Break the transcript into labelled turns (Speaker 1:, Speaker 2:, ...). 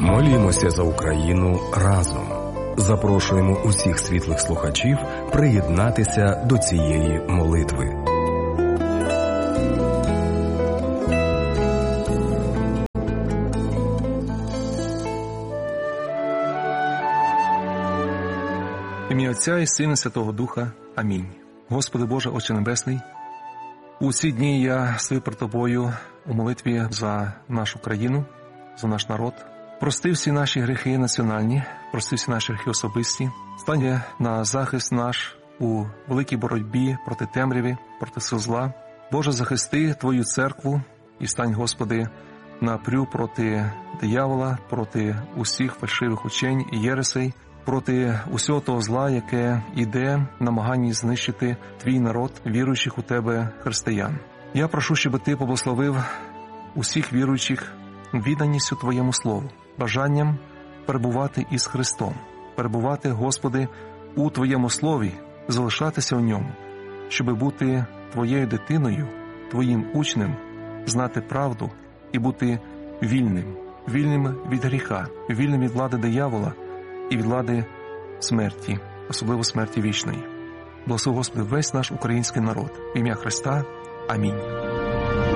Speaker 1: Молімося за Україну разом. Запрошуємо усіх світлих слухачів приєднатися до цієї молитви.
Speaker 2: В ім'я Отця і Сина, Святого Духа. Амінь. Господи Боже, Отче Небесний, у ці дні я стою перед Тобою у молитві за нашу країну, за наш народ. Прости всі наші гріхи національні, прости всі наші гріхи особисті. Стань на захист наш у великій боротьбі проти темряви, проти сил зла. Боже, захисти Твою церкву і стань, Господи, на прю проти диявола, проти усіх фальшивих учень і єресей, проти усього того зла, яке йде в намаганні знищити Твій народ, віруючих у Тебе християн. Я прошу, щоб Ти поблагословив усіх віруючих відданістю Твоєму Слову, бажанням перебувати із Христом, перебувати, Господи, у Твоєму Слові, залишатися у ньому, щоб бути Твоєю дитиною, Твоїм учнем, знати правду і бути вільним, вільним від гріха, вільним від влади диявола і від влади смерті, особливо смерті вічної. Благослови, Господи, весь наш український народ. В ім'я Христа. Амінь.